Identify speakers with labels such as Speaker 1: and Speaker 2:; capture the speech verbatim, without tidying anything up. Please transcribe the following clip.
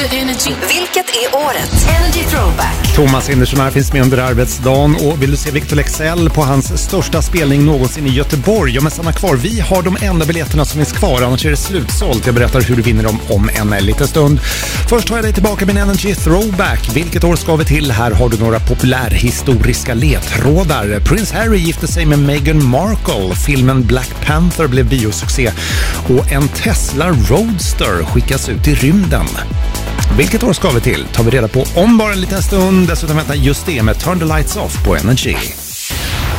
Speaker 1: Vilket är årets Energy Throwback?
Speaker 2: Thomas Hindersson här finns med under arbetsdagen, och vill du se Victor Leksell på hans största spelning någonsin i Göteborg? Ja, men stanna kvar. Vi har de enda biljetterna som finns kvar, annars är det slutsålt. Jag berättar hur du vinner dem om en liten stund. Först tar jag dig tillbaka med en Energy Throwback. Vilket år ska vi till? Här har du några populärhistoriska ledtrådar. Prince Harry gifte sig med Meghan Markle. Filmen Black Panther blev biosuccé. Och en Tesla Roadster skickas ut i rymden. Vilket år ska vi till? Tar vi reda på om bara en liten stund. Dessutom väntar just det med Turn the Lights Off på Energy.